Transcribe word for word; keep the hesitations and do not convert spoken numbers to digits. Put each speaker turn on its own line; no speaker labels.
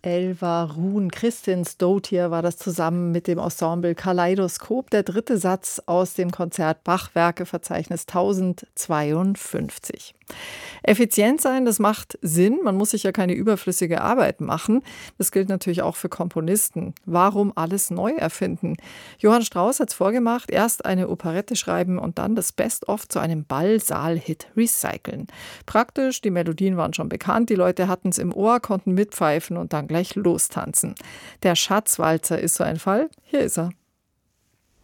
Elva Ruhn, Kristin Stoutier war das zusammen mit dem Ensemble Kaleidoskop, der dritte Satz aus dem Konzert Bach-Werke-Verzeichnis tausendzweiundfünfzig. Effizient sein, das macht Sinn. Man muss sich ja keine überflüssige Arbeit machen. Das gilt natürlich auch für Komponisten. Warum alles neu erfinden? Johann Strauss hat es vorgemacht, erst eine Operette schreiben und dann das Best-of zu einem Ballsaal-Hit recyceln. Praktisch, die Melodien waren schon bekannt, die Leute hatten es im Ohr, konnten mitpfeifen und dann gleich lostanzen. Der Schatzwalzer ist so ein Fall. Hier ist er.